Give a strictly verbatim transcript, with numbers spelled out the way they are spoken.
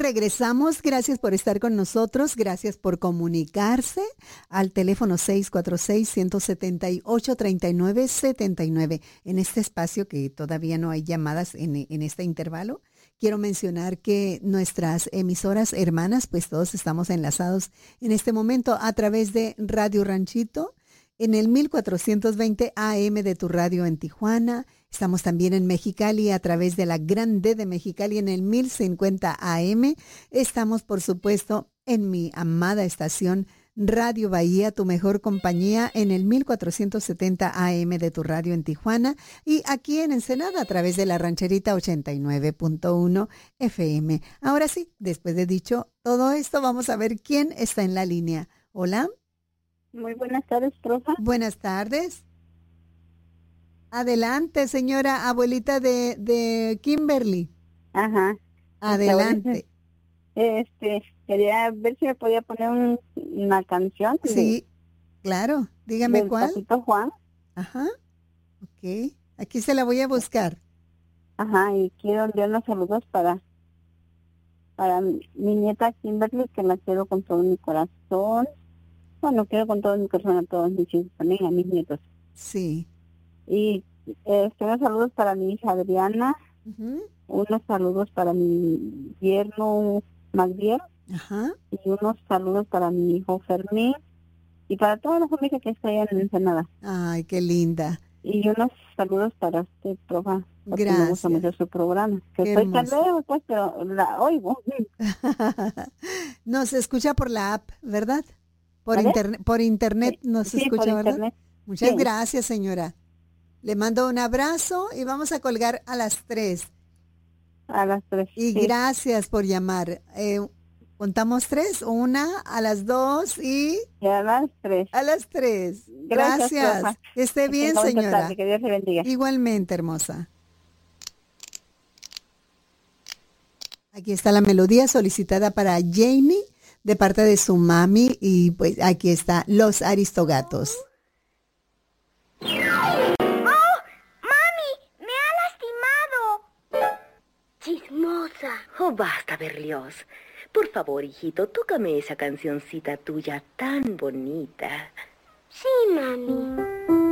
regresamos. Gracias por estar con nosotros. Gracias por comunicarse al teléfono seis cuatro seis, uno siete ocho, tres nueve siete nueve. En este espacio que todavía no hay llamadas en, en este intervalo, quiero mencionar que nuestras emisoras hermanas, pues todos estamos enlazados en este momento a través de Radio Ranchito, en el mil cuatrocientos veinte A M de tu radio en Tijuana. Estamos también en Mexicali a través de la Grande de Mexicali en el mil cincuenta A M. Estamos, por supuesto, en mi amada estación Radio Bahía, tu mejor compañía, en el mil cuatrocientos setenta A M de tu radio en Tijuana. Y aquí en Ensenada a través de la Rancherita ochenta y nueve punto uno F M. Ahora sí, después de dicho todo esto, vamos a ver quién está en la línea. Hola. Muy buenas tardes, profa. Buenas tardes. Adelante, señora abuelita de, de Kimberly. Ajá. Adelante. Este, quería ver si me podía poner un, una canción. Sí, de, claro. Dígame del cuál. Patito Juan. Ajá. Ok. Aquí se la voy a buscar. Ajá, y quiero enviar unos saludos para para mi, mi nieta Kimberly, que la quiero con todo mi corazón. Bueno, quiero con todo mi corazón a todos mis hijos, también a mis nietos. Sí. Y este, unos saludos para mi hija Adriana, uh-huh. unos saludos para mi yerno Magdiel, Ajá. y unos saludos para mi hijo Fermín, y para toda la familia que está allá en Ensenada. Ay, qué linda. Y unos saludos para usted, profa, porque Gracias. me gusta mucho su programa. Que qué estoy tan hermoso. lejos, pues, pero la oigo. Nos escucha por la app, ¿verdad? Por, ¿Vale? internet, por internet Sí, nos sí, escucha, por ¿verdad? internet. Muchas Sí. gracias, señora. Le mando un abrazo y vamos a colgar a las tres. A las tres. Y sí. gracias por llamar. Eh, ¿Contamos tres? Una, a las dos y... Y a las tres. A las tres. Gracias, Gracias. profa. Que esté Que bien, tenga bonita señora. tarde, que Dios le bendiga. Igualmente, hermosa. Aquí está la melodía solicitada para Jamie de parte de su mami y pues aquí está Los Aristogatos. ¡Oh! ¡Mami! ¡Me ha lastimado! Chismosa. Oh, basta, Berlioz. Por favor, hijito, tócame esa cancioncita tuya tan bonita. Sí, mami.